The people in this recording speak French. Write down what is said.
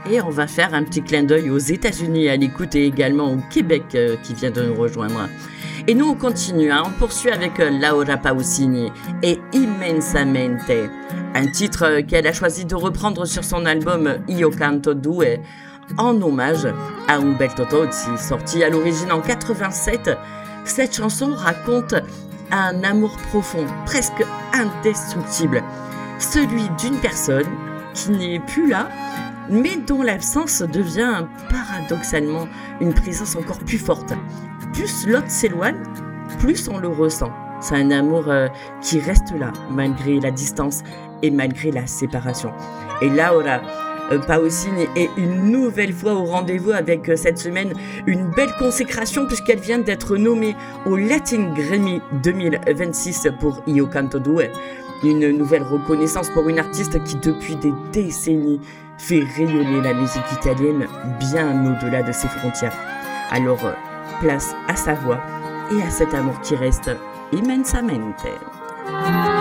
Et on va faire un petit clin d'œil aux États-Unis à l'écoute et également au Québec qui vient de nous rejoindre. Et nous on continue, on poursuit avec Laura Pausini et Immensamente, un titre qu'elle a choisi de reprendre sur son album Io Canto Due en hommage à Umberto Tozzi, sorti à l'origine en 87. Cette chanson raconte un amour profond, presque indestructible, celui d'une personne qui n'est plus là, mais dont l'absence devient paradoxalement une présence encore plus forte. Plus l'autre s'éloigne, plus on le ressent. C'est un amour qui reste là, malgré la distance et malgré la séparation. Et Laura Pausini est une nouvelle fois au rendez-vous avec cette semaine une belle consécration puisqu'elle vient d'être nommée au Latin Grammy 2026 pour Io Canto Due. Une nouvelle reconnaissance pour une artiste qui depuis des décennies fait rayonner la musique italienne bien au-delà de ses frontières. Alors, place à sa voix et à cet amour qui reste immensamente.